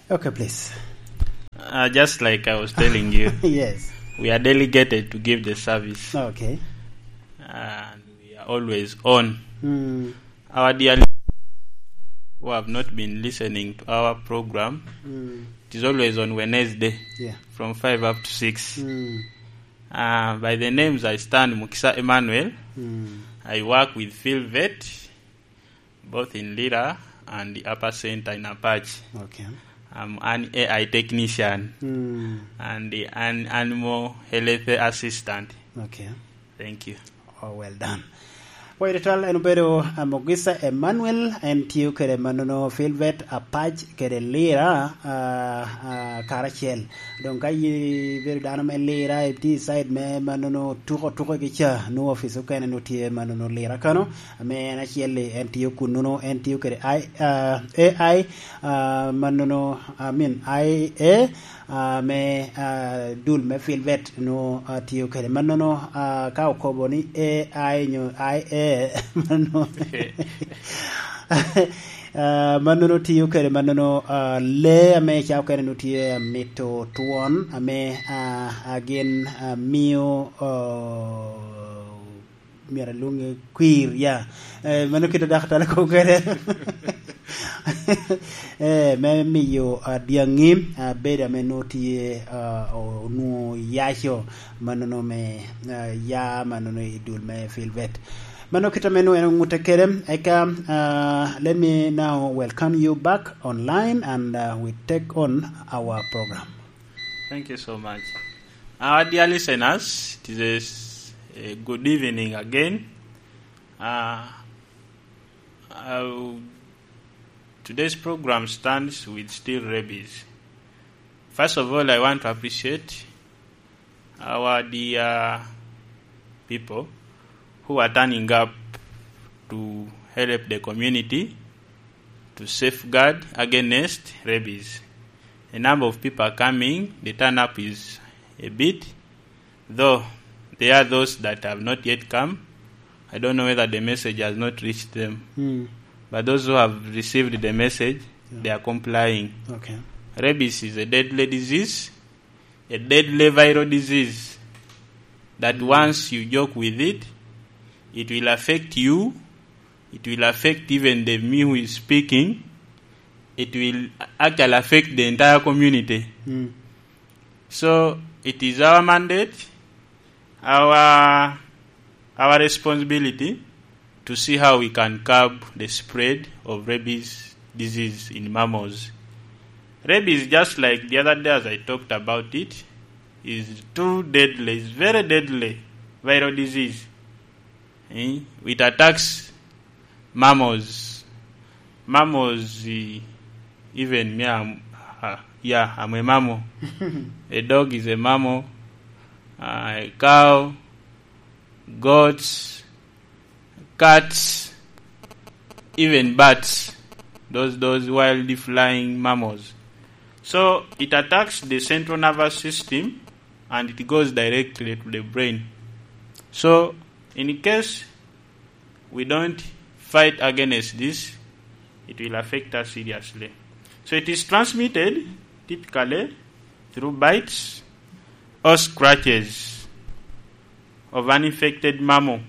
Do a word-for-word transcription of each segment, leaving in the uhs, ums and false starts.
Okay, please. Uh, just like I was telling you, Yes. we are delegated to give the service. Okay. And we are always on. Mm. Our dear who have not been listening to our program, Mm. it is always on Wednesday Yeah. from five up to six. Mm. Uh, by the names, I stand Mukisa Emmanuel. Mm. I work with PhilVet, both in Lira and the Upper Center in Apache. Okay. I'm an A I technician Mm. and the, an animal health assistant. Okay. Thank you. Oh, well done. Wairital en bedo Mugisa Emmanuel en tiu kere manono PhilVet Apache kere Lira uh, uh, Karachiel. Donc ay bedo dana me Lira e ti side me manono tuko tuko gicha no office ko en no tie manono Lira kano me na chiel en tiu kununo en tiu kere I uh, A I uh, manono I mean I A Uh, me uh, dul me PhilVet no uh, tiyo kere manono uh, ka okobo ni A I nyo I A mano uh, manono tiyo kere manono uh, le ame chao kere no tiyo mito tuon ame uh, again uh, mio uh, mira lunge queer ya yeah. uh, mano kita dakhtala ko kere eh me miyo diangi beda me noti o nu yasho manono me ya manono idul me PhilVet mano kita menu en ngutekere eka let me now welcome you back online and uh, we take on our program. Thank you so much. Our dear listeners, it is a good evening again. Uh, uh Today's program stands with still rabies. First of all, I want to appreciate our dear people who are turning up to help the community to safeguard against rabies. A number of people are coming. The turn up is a bit, though there are those that have not yet come. I don't know whether the message has not reached them. Mm. But those who have received the message, yeah. They are complying. Okay. Rabies is a deadly disease, a deadly viral disease that mm. once you joke with it, it will affect you, it will affect even the me who is speaking, it will actually affect the entire community. Mm. So it is our mandate, our our responsibility to see how we can curb the spread of rabies disease in mammals. Rabies, just like the other day as I talked about it, is too deadly, it's very deadly viral disease. Eh? It attacks mammals. Mammals, uh, even me, I'm, uh, yeah, I'm a mammal. A dog is a mammal. Uh, a cow, goats, cats, even bats, those those wildly flying mammals. So it attacks the central nervous system and it goes directly to the brain. So in case we don't fight against this, it will affect us seriously. So it is transmitted typically through bites or scratches of an infected mammal.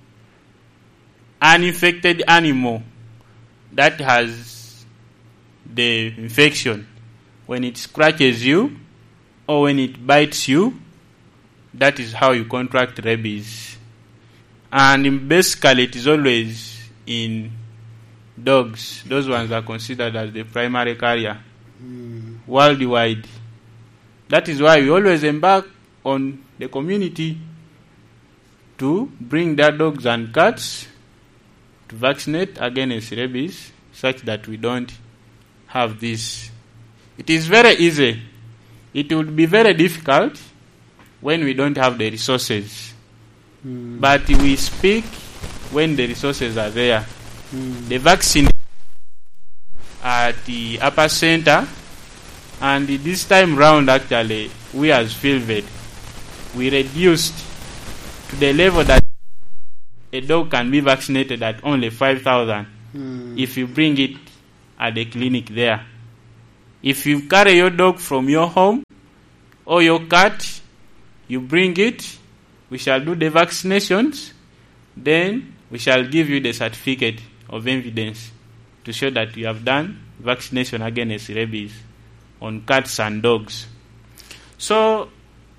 An infected animal that has the infection, when it scratches you or when it bites you, that is how you contract rabies. And basically it is always in dogs. Those ones are considered as the primary carrier mm. worldwide. That is why we always embark on the community to bring their dogs and cats to vaccinate against rabies such that we don't have this. It is very easy. It would be very difficult when we don't have the resources. Mm. But we speak when the resources are there. Mm. The vaccine at the Upper Center, and this time round actually we as PhilVet, we reduced to the level that a dog can be vaccinated at only five thousand mm. if you bring it at the clinic there. If you carry your dog from your home or your cat, you bring it, we shall do the vaccinations, then we shall give you the certificate of evidence to show that you have done vaccination against rabies on cats and dogs. So,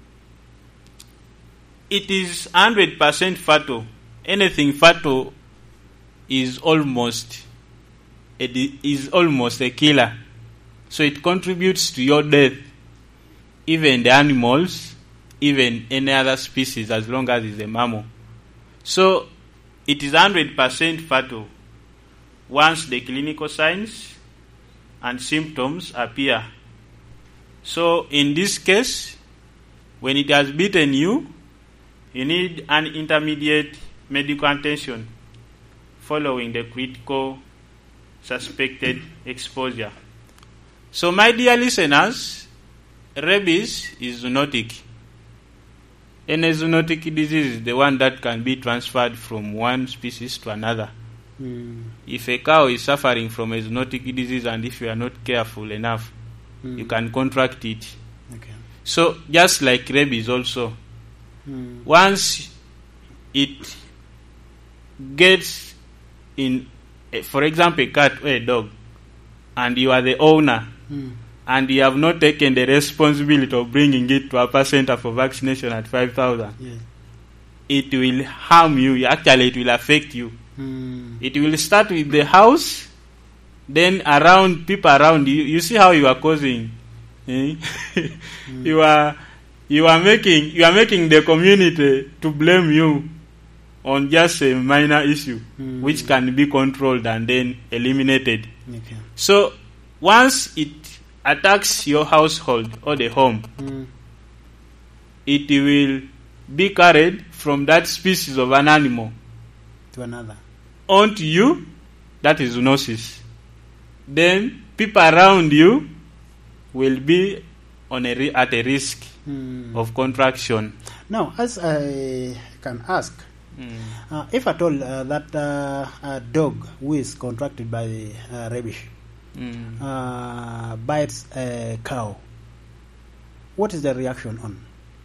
it is one hundred percent fatal. Anything fatal is almost a, is almost a killer. So it contributes to your death. Even the animals, even any other species, as long as it's a mammal. So it is one hundred percent fatal once the clinical signs and symptoms appear. So in this case, when it has bitten you, you need an intermediate medical attention following the critical suspected exposure. So my dear listeners, rabies is zoonotic. Any zoonotic disease is the one that can be transferred from one species to another. Mm. If a cow is suffering from a zoonotic disease and if you are not careful enough, mm. you can contract it. Okay. So just like rabies also, mm. once it gets in, for example, a cat or a dog, and you are the owner, mm. and you have not taken the responsibility of bringing it to a center for vaccination at five thousand, yes. it will harm you. Actually, it will affect you. Mm. It will start with the house, then around people around you. You see how you are causing. Eh? mm. You are you are making you are making the community to blame you on just a minor issue, mm. which can be controlled and then eliminated. Okay. So once it attacks your household or the home, mm. it will be carried from that species of an animal to another onto you. That is zoonosis. Then people around you will be on a re- at a risk mm. of contraction. Now, as I can ask, mm. uh, if at all uh, that uh, a dog who is contracted by uh, rabies mm. uh, bites a cow, what is the reaction on?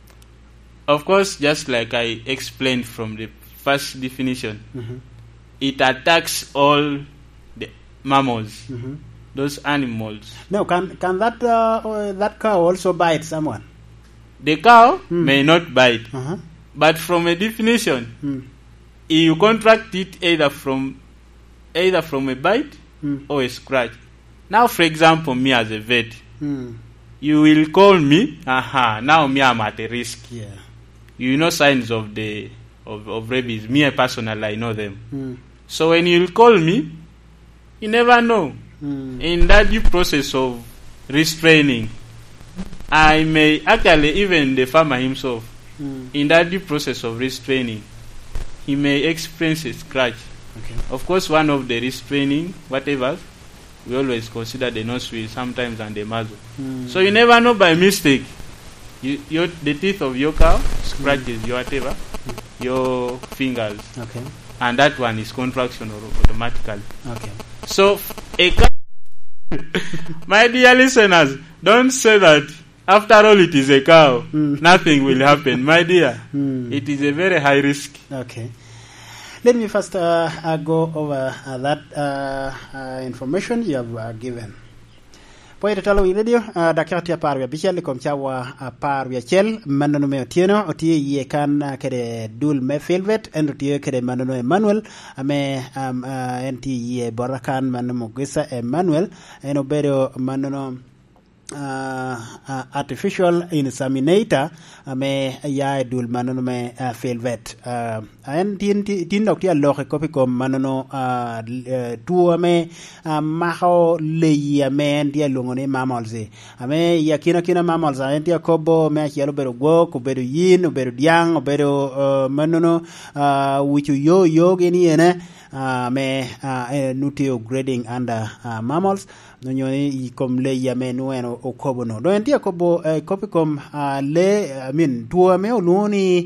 Of course, just like I explained from the first definition, mm-hmm. it attacks all the mammals, mm-hmm. those animals. No, can can that uh, that cow also bite someone? The cow mm. may not bite, uh-huh. but from a definition, mm. you contract it either from either from a bite mm. or a scratch. Now, for example, me as a vet, mm. you will call me. Aha, now me I'm at a risk. Yeah. You know signs of the of, of rabies. Me personally, I know them. Mm. So when you call me, you never know. Mm. In that due process of restraining, I may actually, even the farmer himself, mm. in that due process of restraining, he may experience a scratch. Okay. Of course, one of the restraining, whatever, we always consider the nostril sometimes and the muzzle. Mm. So you never know by mistake. You, your, the teeth of your cow scratches mm. your whatever, mm. your fingers. Okay. And that one is contraction or automatically. Okay. So, a cow, my dear listeners, don't say that after all it is a cow, mm. nothing will happen. My dear, mm. it is a very high risk. Okay. Let me first uh, uh, go over uh, that uh, uh, information you have uh, given. Poete talo i radio uh, dakati parvia bichel kom chawa uh, parvia chel manano me otieno otie ye kan uh, kede dul me filvet and otie kede manano Emmanuel ame um, uh, enti ye borakan manano Gisa Emmanuel eno bedo manano Uh, uh, artificial inseminator uh, me ya dul manono me uh, filvet uh, en tin tin nok tia loxe kopi kom manono uh, uh, tu me uh, maho le ya me en dia longone mamalze ame ya kina kina mamalza en dia kobo me chielo bedo go ko bedo yin bedo diang bedo uh, manono uh, wichu yo yo geni ene uh, me uh, nutio grading under uh, mammals no nyoni kom le yame no en okobo no do entia kobo uh, kopi kom uh, le I mean tuo me oluni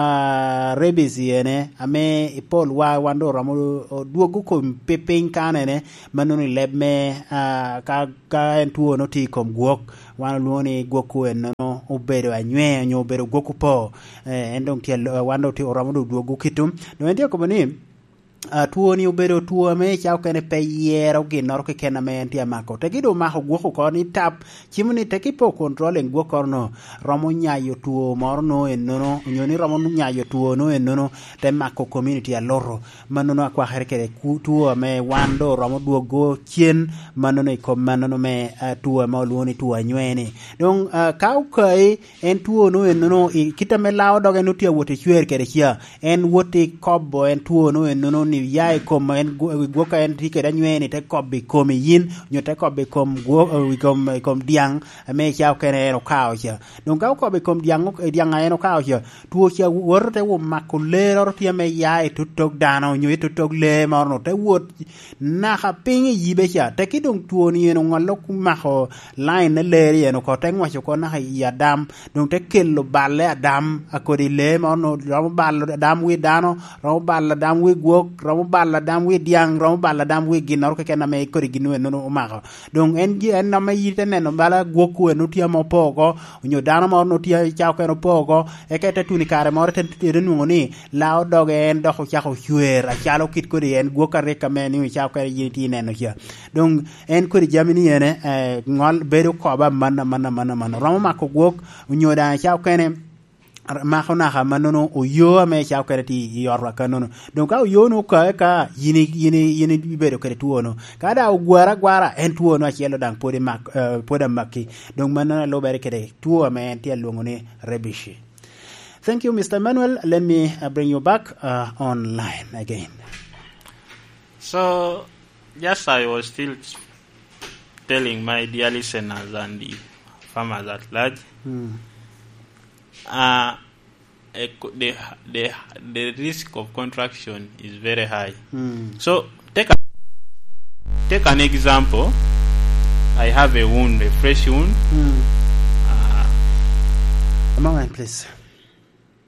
uh, rabies yene ame ipol wa wando ramo duogo kom pepin kanene manoni lebme uh, ka ka en tuo no ti kom guok wan luoni guoku en no obedo anywe nyo obedo guoku po eh, endong tiel uh, wando ti ramo duogo kitum do entia kobo ni Uh, tuo ni ubedo tuo me chao kene pe yero ginor ke kena me entia mako te gido mako guoko ko ni tap chimu ni te kipo control en guoko no romo nyayo tuo morno en nono nyoni romo nyayo tuo no en nono te mako community aloro manono akwa herkere tuo me wando romo duogo chien manono iko manono me uh, tuo me oluoni tuo nyweni donc uh, kau kai en tuo no en nono kita me lao doge no tia wote chwer kere chia en wote kobo en tuo no en nono ni yai kom en guoka en tike da nyweni te kobi kom yin nyo te kobi kom guo kom kom diang me chao kene no kao cha donc ka kobi kom diang diang ai no kao cha tuo cha worte wo makulero tie me yai tutok dano nyo tutok le morno te wot na ha ping yibe cha te kidong tuo ni no ngalo kuma ho line le no ko te ngwa ko na ya dam donc te kello balle adam akodi le morno ro balle dam wi dano ro balle dam wi guok ramo balla dam wi diang ramo balla dam wi ginor ko kenna me kori ginu no o mako donc en gi en na me yite ne no bala goku en utia mo pogo nyo dana mo no tia chao ko no pogo e kete tuni kare mo rete tire no ni lao doge en doxu chao chuer a chalo kit ko en goka reka me ni chao ko yiti ne no chia donc en ko jamini ene ngol bedo ko ba man man man man ramo mako gok nyo da chao kene ma khona ha manono o yo me cha kereti yorwa kanono donc a yo no ka ka yini yini yini bibedo kereti wono kada o gwara gwara en tuo no chielo dang pode mak uh, pode makki donc manana lo bere kede tuo me en tiel ngone rebishi. Thank you, Mister Manuel. Let me uh, bring you back uh, online again. So yes, I was still telling my dear listeners and the farmers at large hmm. Uh, the the the risk of contraction is very high. Mm. So take a, take an example. I have a wound, a fresh wound. Mm. Uh, a moment, please.